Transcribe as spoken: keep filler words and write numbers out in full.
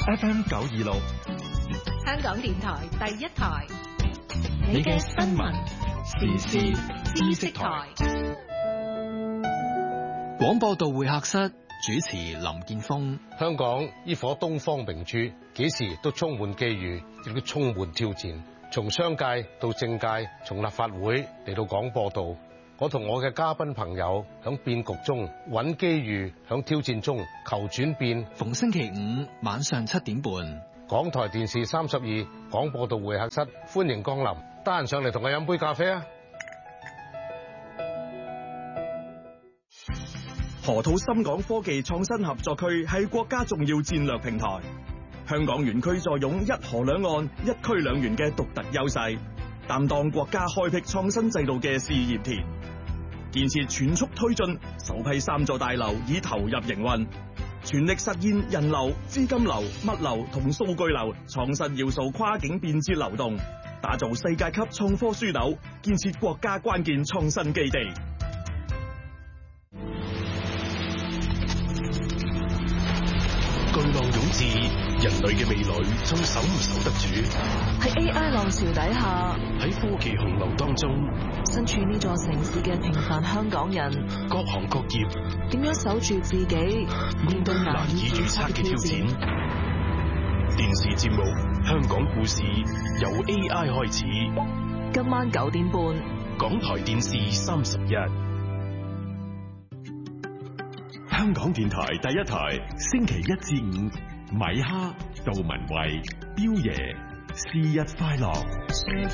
F M 九二六， 香港電台第一台， 你嘅新聞時事知識台。廣播道會客室主持林建峰。 香港呢顆東方明珠，幾時都充滿機遇，亦都充滿挑戰。從商界到政界，從立法會嚟到廣播道，我同我嘅嘉賓朋友響變局中揾機遇，響挑戰中求轉變。 逢星期五晚上七點半， 港台電視三十二廣播道會客室，歡迎光臨。得閒上嚟同我飲杯咖啡啊！ 河套深港科技創新合作區係國家重要戰略平台。香港園區坐擁一河兩岸、一區兩園嘅獨特優勢，擔當國家開闢創新制度嘅試驗田。建設全速推進，首批三座大樓已投入營運，全力實現人流、資金流、物流同數據流創新要素跨境便捷流動，打造世界級創科樞紐，建設國家關鍵創新基地。 巨浪湧至，人類嘅未來仲守唔守得住？ 喺 A I 浪潮底下， 喺科技洪流當中， 身處呢座城市嘅平凡香港人， 各行各業點樣守住自己，面對難以預測嘅挑戰？ 電視節目《香港故事》由 A I 開始， 今晚九點半， 港台電視三十一。香港電台第一台，星期一至五，米哈、杜文慧、彪爺，是日快樂。